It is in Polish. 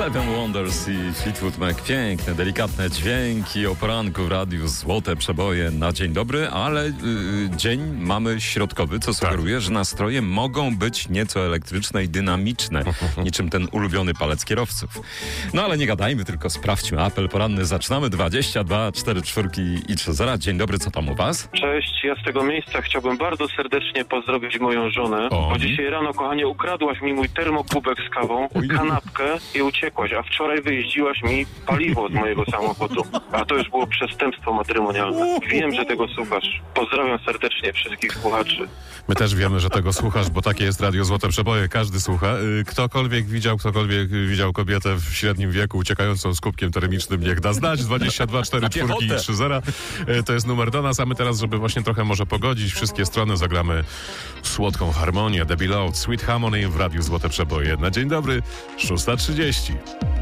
Seven Wonders i Fleetwood Mac. Piękne, delikatne dźwięki o poranku w radiu, złote przeboje na dzień dobry, ale dzień mamy środkowy, co sugeruje, że nastroje mogą być nieco elektryczne i dynamiczne, niczym ten ulubiony palec kierowców. No ale nie gadajmy, tylko sprawdźmy. Apel poranny zaczynamy. 22 44 i 30. Dzień dobry, co tam u was? Cześć, ja z tego miejsca chciałbym bardzo serdecznie pozdrowić moją żonę, bo dzisiaj rano, kochanie, ukradłaś mi mój termokubek z kawą, kanapkę i uciekłaś, a wczoraj wyjeździłaś mi paliwo z mojego samochodu, a to już było przestępstwo matrymonialne. Wiem, że tego słuchasz. Pozdrawiam serdecznie wszystkich słuchaczy. My też wiemy, że tego słuchasz, bo takie jest Radio Złote Przeboje. Każdy słucha. Ktokolwiek widział kobietę w średnim wieku uciekającą z kubkiem termicznym, niech da znać. 22 44 i 30. To jest numer do nas, a my teraz, żeby właśnie trochę może pogodzić wszystkie strony, zagramy słodką harmonię. The Beloved, Sweet Harmony w Radiu Złote Przeboje. Na dzień dobry, 6:30.